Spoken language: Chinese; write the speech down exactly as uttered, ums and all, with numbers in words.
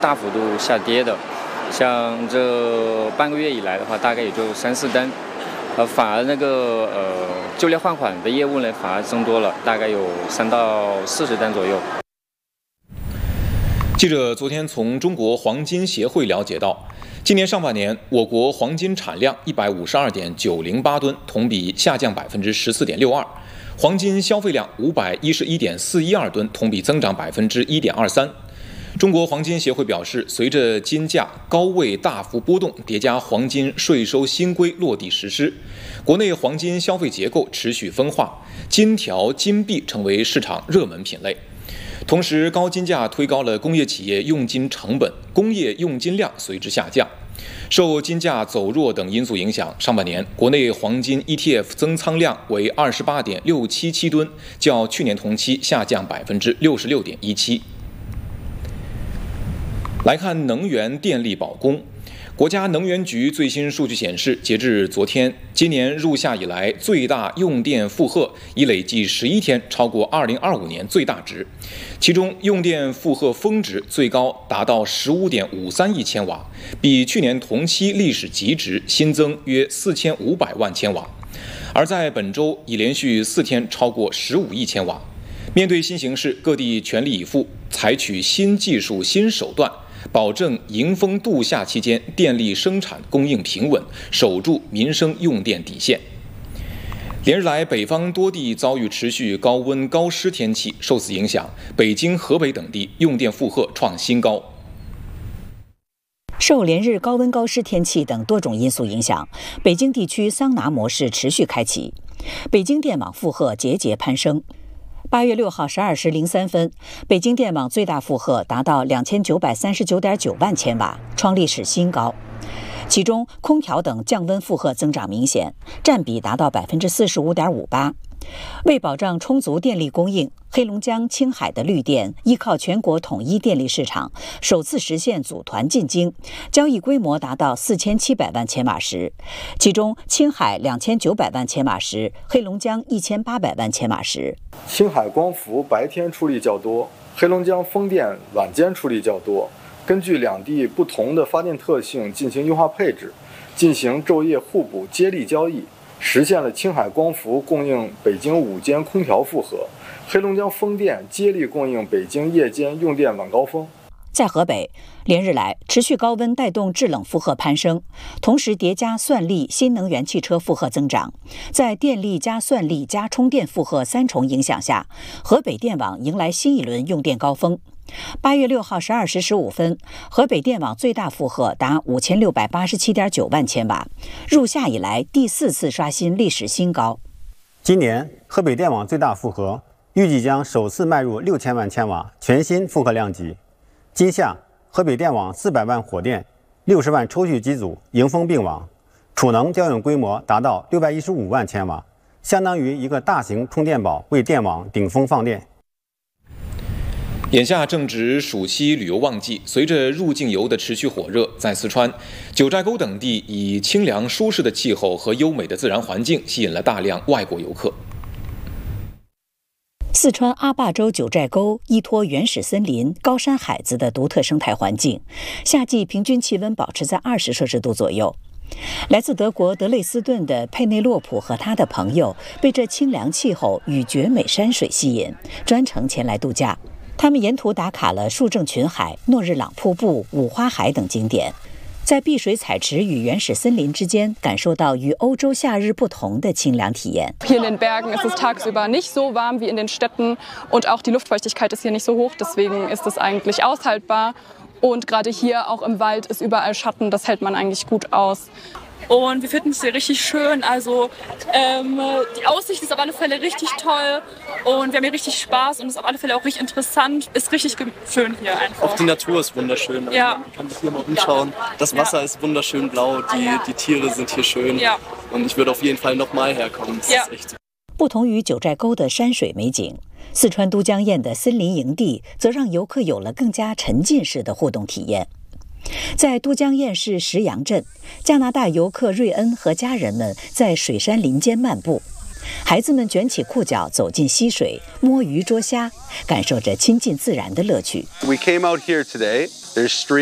大幅度下跌的。像这半个月以来的话，大概也就三四单，呃，反而那个呃旧料换款的业务呢，反而增多了，大概有三到四十单左右。 记者昨天从中国黄金协会了解到，今年上半年我国黄金产量一百五十二点九零八吨，同比下降百分之十四点六二；黄金消费量五百一十一点四一二吨，同比增长百分之一点二三。中国黄金协会表示，随着金价高位大幅波动，叠加黄金税收新规落地实施，国内黄金消费结构持续分化，金条、金币成为市场热门品类。同时，高金价推高了工业企业用金成本，工业用金量随之下降。受金价走弱等因素影响，上半年国内黄金 E T F 增仓量为二十八点六七七吨，较去年同期下降百分之六十六点一七。来看能源电力保供。国家能源局最新数据显示，截至昨天，今年入夏以来最大用电负荷已累计十一天超过二零二五年最大值，其中用电负荷峰值最高达到十五点五三亿千瓦，比去年同期历史极值新增约四千五百万千瓦，而在本周已连续四天超过十五亿千瓦。面对新形势，各地全力以赴，采取新技术、新手段，保证迎风度夏期间电力生产供应平稳，守住民生用电底线。连日来，北方多地遭遇持续高温高湿天气，受此影响，北京、河北等地用电负荷创新高。 受连日高温高湿天气等多种因素影响，北京地区桑拿模式持续开启，北京电网负荷节节攀升。八月六号十二时零三分，北京电网最大负荷达到两千九百三十九点九万千瓦，创历史新高。其中，空调等降温负荷增长明显，占比达到百分之四十五点五八。为保障充足电力供应，黑龙江、青海的绿电依靠全国统一电力市场，首次实现组团进京，交易规模达到四千七百万千瓦时，其中青海两千九百万千瓦时，黑龙江一千八百万千瓦时。 青海光伏白天出力较多，黑龙江风电晚间出力较多，根据两地不同的发电特性进行优化配置，进行昼夜互补接力交易，实现了青海光伏供应北京午间空调负荷，黑龙江风电接力供应北京夜间用电晚高峰。 在河北，连日来持续高温带动制冷负荷攀升，同时叠加算力新能源汽车负荷增长，在电力加算力加充电负荷三重影响下，河北电网迎来新一轮用电高峰。八月六号十二时十五分，河北电网最大负荷达五千六百八十七点九万千瓦，入夏以来第四次刷新历史新高。 今年河北电网最大负荷预计将首次迈入六千万千瓦全新负荷量级。今夏，河北电网四百万火电、六十万抽蓄机组迎风并网，储能交用规模达到六百一十五万千瓦，相当于一个大型充电宝为电网顶峰放电。 眼下正值暑期旅游旺季，随着入境游的持续火热，在四川、九寨沟等地以清凉舒适的气候和优美的自然环境，吸引了大量外国游客。 四川阿坝州九寨沟依托原始森林、高山海子的独特生态环境，夏季平均气温保持在二十摄氏度左右。来自德国德累斯顿的佩内洛普和他的朋友被这清凉气候与绝美山水吸引，专程前来度假。他们沿途打卡了树正群海、诺日朗瀑布、五花海等景点，在碧水彩池与原始森林之间感受到与欧洲夏日不同的清凉体验。 Hier in den Bergen ist es tagsüber nicht so warm wie in den Städten und auch die Luftfeuchtigkeit ist hier nicht so hoch, deswegen ist es eigentlich aushaltbar. Und gerade hier auch im Wald ist überall Schatten, das hält man eigentlich gut aus. Und wir finden es hier richtig schön, also ähm, die Aussicht ist auf alle Fälle richtig toll und wir haben hier richtig Spaß und es ist auf alle Fälle auch richtig interessant, ist richtig schön hier einfach. Auch die Natur ist wunderschön, also ja. Man kann sich hier mal umschauen. Das Wasser ja. ist wunderschön blau, die, die Tiere sind hier schön ja. und ich würde auf jeden Fall nochmal herkommen, das ja. ist echt. 不同于九寨沟的山水美景，四川都江堰的森林营地则让游客有了更加沉浸式的互动体验。在都江堰市石洋镇，加拿大游客瑞恩和家人们在水杉林间漫步，孩子们卷起裤脚走进溪水，摸鱼捉虾，感受着亲近自然的乐趣。 We came out here today There's street